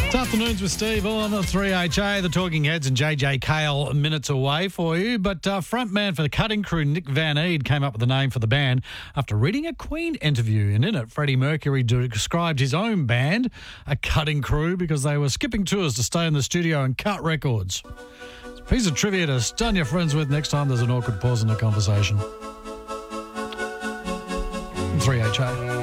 It's Afternoons with Steve on 3HA. The Talking Heads and JJ Cale minutes away for you. But frontman for the Cutting Crew, Nick Van Eed, came up with a name for the band after reading a Queen interview. And in it, Freddie Mercury described his own band, a cutting crew, because they were skipping tours to stay in the studio and cut records. It's a piece of trivia to stun your friends with next time there's an awkward pause in the conversation. 3HA.